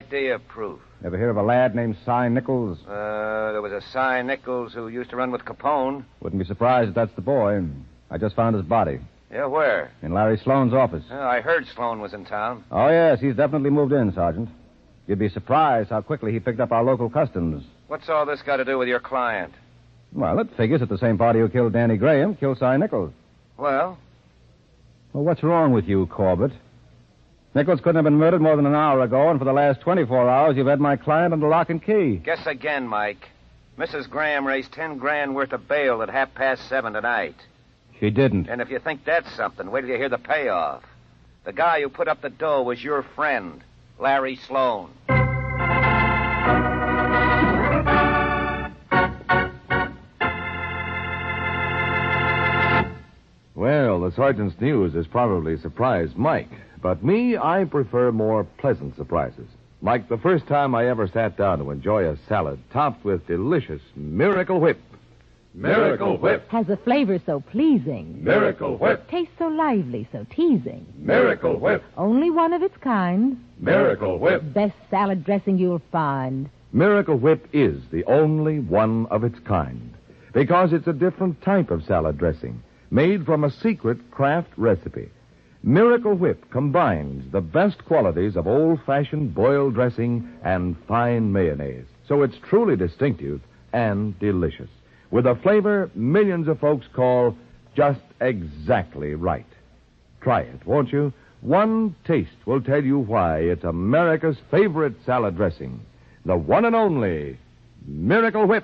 idea of proof? Ever hear of a lad named Cy Nichols? There was a Cy Nichols who used to run with Capone. Wouldn't be surprised if that's the boy. I just found his body. Yeah, where? In Larry Sloan's office. I heard Sloan was in town. Oh, yes, he's definitely moved in, Sergeant. You'd be surprised how quickly he picked up our local customs. What's all this got to do with your client? Well, it figures that the same party who killed Danny Graham killed Cy Nichols. Well, what's wrong with you, Corbett? Nichols couldn't have been murdered more than an hour ago, and for the last 24 hours, you've had my client under lock and key. Guess again, Mike. Mrs. Graham raised $10,000 worth of bail at 7:30 tonight. She didn't. And if you think that's something, wait till you hear the payoff. The guy who put up the dough was your friend, Larry Sloan. Well, the sergeant's news has probably surprised Mike. But me, I prefer more pleasant surprises. Like the first time I ever sat down to enjoy a salad topped with delicious Miracle Whip. Miracle Whip. Has a flavor so pleasing. Miracle Whip. Tastes so lively, so teasing. Miracle Whip. Only one of its kind. Miracle Whip. Best salad dressing you'll find. Miracle Whip is the only one of its kind. Because it's a different type of salad dressing, made from a secret craft recipe. Miracle Whip combines the best qualities of old-fashioned boiled dressing and fine mayonnaise. So it's truly distinctive and delicious, with a flavor millions of folks call just exactly right. Try it, won't you? One taste will tell you why it's America's favorite salad dressing. The one and only Miracle Whip.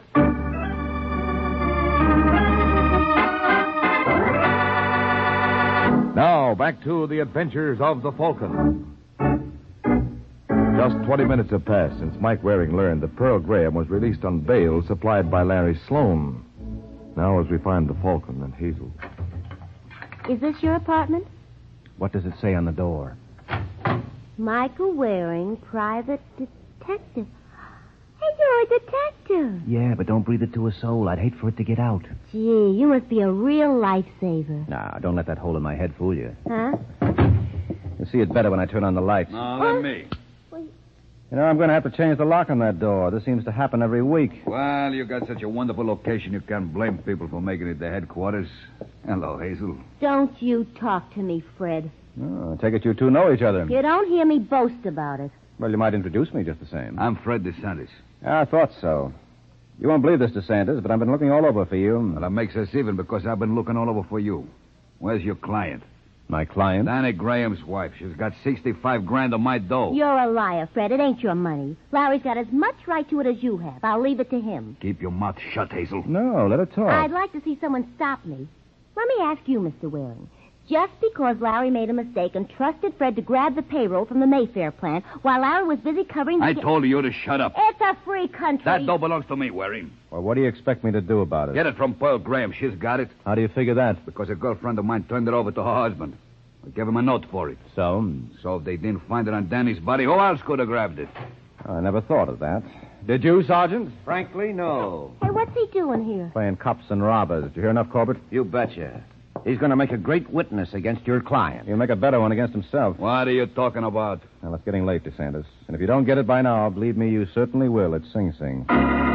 Now, back to the adventures of the Falcon. Just 20 minutes have passed since Mike Waring learned that Pearl Graham was released on bail supplied by Larry Sloan. Now, as we find the Falcon and Hazel. Is this your apartment? What does it say on the door? Michael Waring, private detective. Hey, you're a detective. Yeah, but don't breathe it to a soul. I'd hate for it to get out. Gee, you must be a real lifesaver. Now, don't let that hole in my head fool you. Huh? You'll see it better when I turn on the lights. No, let me. You know, I'm going to have to change the lock on that door. This seems to happen every week. Well, you got such a wonderful location, you can't blame people for making it their headquarters. Hello, Hazel. Don't you talk to me, Fred. Oh, I take it you two know each other. You don't hear me boast about it. Well, you might introduce me just the same. I'm Fred DeSantis. I thought so. You won't believe this, DeSantis, but I've been looking all over for you. Well, that makes us even because I've been looking all over for you. Where's your client? My client? Danny Graham's wife. She's got $65,000 of my dough. You're a liar, Fred. It ain't your money. Larry's got as much right to it as you have. I'll leave it to him. Keep your mouth shut, Hazel. No, let her talk. I'd like to see someone stop me. Let me ask you, Mr. Waring. Just because Larry made a mistake and trusted Fred to grab the payroll from the Mayfair plant while Larry was busy covering the... I told you to shut up. It's a free country. That dough belongs to me, Waring. Well, what do you expect me to do about it? Get it from Pearl Graham. She's got it. How do you figure that? Because a girlfriend of mine turned it over to her husband. I gave him a note for it. So? So if they didn't find it on Danny's body, who else could have grabbed it? I never thought of that. Did you, Sergeant? Frankly, no. Hey, what's he doing here? Playing cops and robbers. Did you hear enough, Corbett? You betcha. He's going to make a great witness against your client. He'll make a better one against himself. What are you talking about? Well, it's getting late, DeSantis. And if you don't get it by now, believe me, you certainly will at Sing Sing.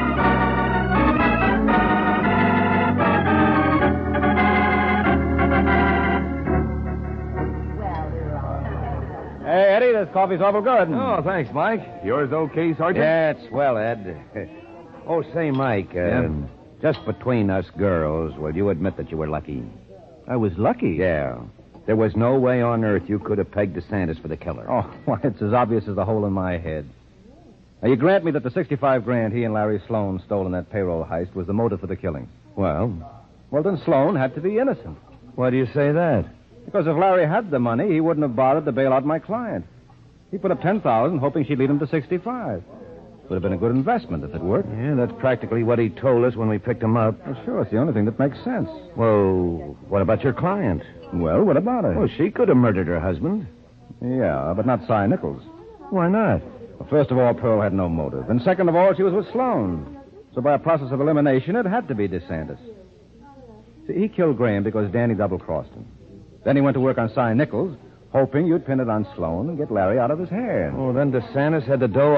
Hey, Eddie, this coffee's awful good. Oh, thanks, Mike. Yours okay, Sergeant? Yeah, it's well, Ed. Oh, say, Mike, just between us girls, will you admit that you were lucky? I was lucky. Yeah. There was no way on earth you could have pegged DeSantis for the killer. Oh, why, it's as obvious as the hole in my head. Now, you grant me that the $65,000 he and Larry Sloan stole in that payroll heist was the motive for the killing. Well, then Sloan had to be innocent. why do you say that? Because if Larry had the money, he wouldn't have bothered to bail out my client. He put up $10,000, hoping she'd lead him to $65,000. Would have been a good investment if it worked. Yeah, that's practically what he told us when we picked him up. Well, sure, it's the only thing that makes sense. Well, what about your client? Well, what about her? Well, she could have murdered her husband. Yeah, but not Cy Nichols. Why not? Well, first of all, Pearl had no motive. And second of all, she was with Sloan. So by a process of elimination, it had to be DeSantis. See, he killed Graham because Danny double-crossed him. Then he went to work on Cy Nichols, hoping you'd pin it on Sloan and get Larry out of his hair. Oh, then DeSantis had the dough